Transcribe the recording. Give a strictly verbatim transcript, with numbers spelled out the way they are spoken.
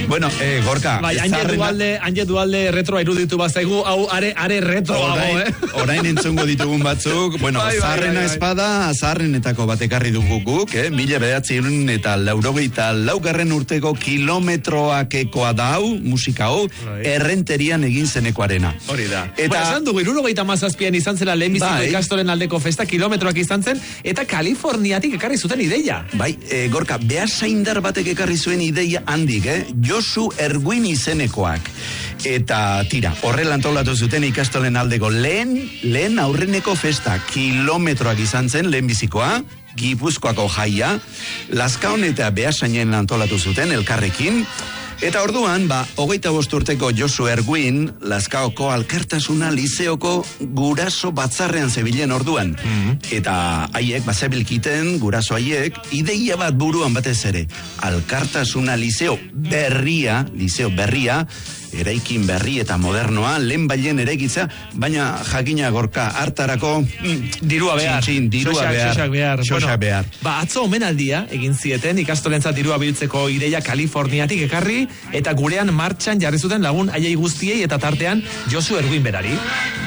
Bueno, eh, Gorka, bai, Anje Dualde, Anje Dualde retroa iruditu bazaigu, hau are, are retroa, orain, eh? orain entzungo ditugun batzuk, bueno, bai, zaharrena bai, bai, espada, zaharrenetako batekarri dugu guk, eh? Mila bederatziehun eta laurogeita laugarren urteko kilometroakekoa da hau, musika hau, bai, errenterian egin zenekoarena. Hori da. Eta bueno, esan dugu, hirurogeita hamazazpian izan zela lehenbiziko bai, ikastolen aldeko festa, kilometroak izan zen, eta Kaliforniatik ekarri zuten ideia. Bai, e, Gorka, behasaindar batek ekarri zuen ideia handik, eh? Josu Erguin izenekoak. Eta tira, horrela antolatu zuten ikastolen aldeko lehen, lehen aurreneko festa, kilometroak izan zen lehenbizikoa, Gipuzkoako jaia, Lazkaon eta Beasainen antolatu zuten elkarrekin. Eta orduan, ba, hogeita bost urteko Josu Erguin, Lazkaoko Alkartasuna Lizeoko guraso batzarrean zebilen orduan. Mm-hmm. Eta haiek, bazebilkiten, guraso haiek, ideia bat buruan batez ere. Alkartasuna Lizeo berria, Lizeo berria, eraikin berri eta modernoa, lehen bailen eraikitza, baina jakina Gorka hartarako mm, dirua behar. Txin, txin, dirua xoxak, behar. Xoxak behar. Xoxak bueno, behar. Ba, atzo omenaldia egin zieten, ikastolentzat dirua biltzeko ideia Kaliforniatik ekarri, eta gurean martxan jarri zuten lagun haiei guztiei eta tartean Josu Erguin berari.